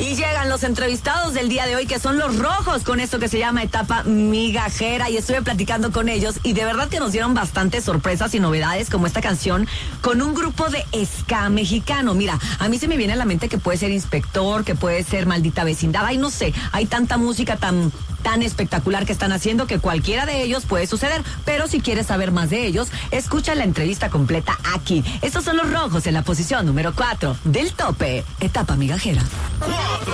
Y llegan los entrevistados del día de hoy, que son los Rojos, con esto que se llama Etapa Migajera. Y estuve platicando con ellos y de verdad que nos dieron bastantes sorpresas y novedades, como esta canción con un grupo de ska mexicano. Mira, a mí se me viene a la mente que puede ser Inspector, que puede ser Maldita Vecindad. Ay, no sé, hay tanta música tan espectacular que están haciendo que cualquiera de ellos puede suceder. Pero si quieres saber más de ellos, escucha la entrevista completa aquí. Estos son los Rojos en la posición número 4 del tope. Etapa Migajera.